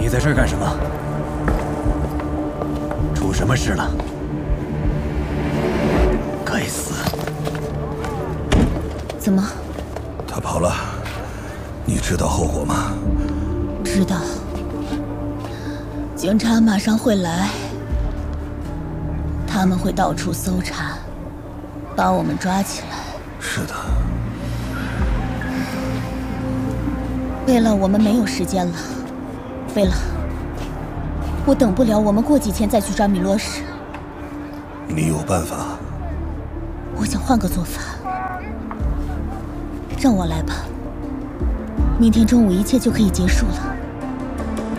你在这儿干什么？出什么事了？该死！ 怎么？ 他跑了，你知道后果吗？ 知道。警察马上会来，他们会到处搜查，把我们抓起来。 是的。 贝勒，我们没有时间了。贝勒，我等不了，我们过几天再去抓米洛什。 你有办法？ 我想换个做法。让我来吧，明天中午一切就可以结束了。